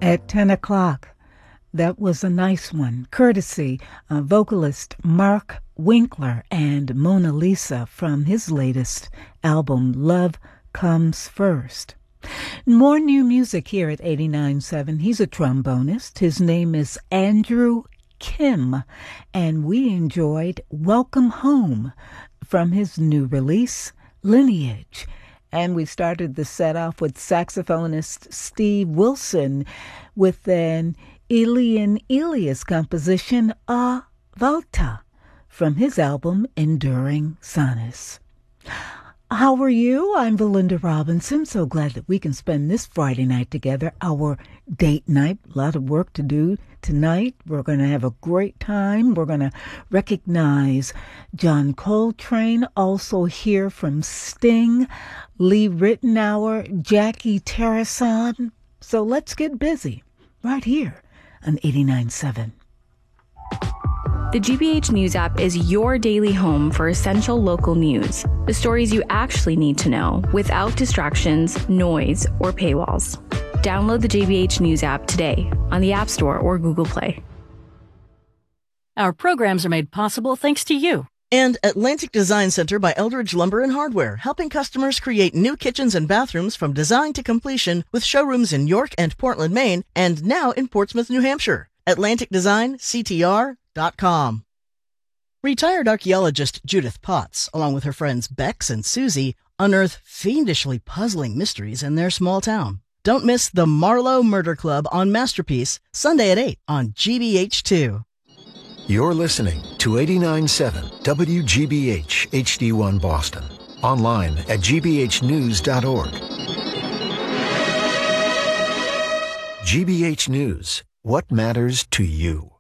at 10 o'clock. That was a nice one, courtesy vocalist Mark Winkler and Mona Lisa from his latest album, Love Comes First. More new music here at 89.7. He's a trombonist. His name is Andrew Kim, and we enjoyed Welcome Home from his new release, Lineage. And we started the set off with saxophonist Steve Wilson with an Elian Elias composition, A Volta, from his album Enduring Sonnets. How are you? I'm Belinda Robinson. So glad that we can spend this Friday night together, our date night. A lot of work to do tonight. We're going to have a great time. We're going to recognize John Coltrane, also hear from Sting, Lee Ritenour, Jackie Terrason. So let's get busy right here on 89.7. The GBH News app is your daily home for essential local news. The stories you actually need to know without distractions, noise, or paywalls. Download the GBH News app today on the App Store or Google Play. Our programs are made possible thanks to you. And Atlantic Design Center by Eldridge Lumber and Hardware, helping customers create new kitchens and bathrooms from design to completion with showrooms in York and Portland, Maine, and now in Portsmouth, New Hampshire. AtlanticDesignCTR.com. Retired archaeologist Judith Potts, along with her friends Bex and Susie, unearth fiendishly puzzling mysteries in their small town. Don't miss the Marlowe Murder Club on Masterpiece, Sunday at 8 on GBH2. You're listening to 89.7 WGBH HD1 Boston. Online at gbhnews.org. GBH News. What matters to you?